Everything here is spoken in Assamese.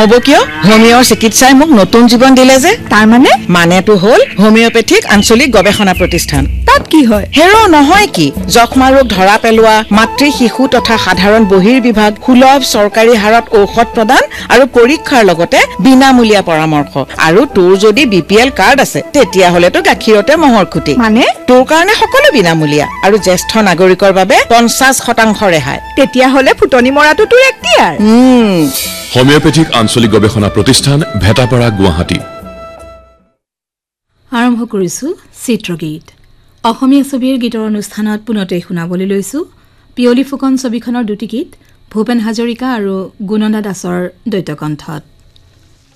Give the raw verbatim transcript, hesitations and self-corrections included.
নহ'ব কিয় হোমিওৰ চিকিৎসাই মোক নতুন জীৱন দিলে যে তাৰ মানে মানেটো হ'ল হোমিওপেথিক আঞ্চলিক গৱেষণা প্ৰতিষ্ঠান তাত কি হয় হেৰো নহয় কি যক্ষ্মা ৰোগ ধৰা পেলোৱা মাতৃ শিশু তথা সাধাৰণ বহিৰ্বিভাগ সুলভ চৰকাৰী হাৰত ঔষধ প্ৰদান আৰু পৰীক্ষাৰ লগতে বিনামূলীয়া পৰামৰ্শ আৰু তোৰ যদি বিপিএল কাৰ্ড আছে তেতিয়া হলেতো গাখীৰতে মহৰ খুটি মানে তোৰ কাৰণে সকলো বিনামূলীয়া আৰু জ্যেষ্ঠ নাগৰিকৰ বাবে পঞ্চাশ শতাংশ ৰেহাই তেতিয়া হলে ফুটনি মৰাটো তোৰ এক্টিয়াৰ উম হোমিওপেথিক আঞ্চলিক গৱেষণা প্ৰতিষ্ঠান ভেটাপাৰা গুৱাহাটী আৰম্ভ কৰিছো চিত্ৰগীত অসমীয়া ছবিৰ গীতৰ অনুষ্ঠানত পুনতেই শুনাবলৈ লৈছো পিয়লি ফুকন ছবিখনৰ দুটি গীত ভূপেন হাজৰিকা আৰু গুণদা দাসৰ দ্বৈত কণ্ঠত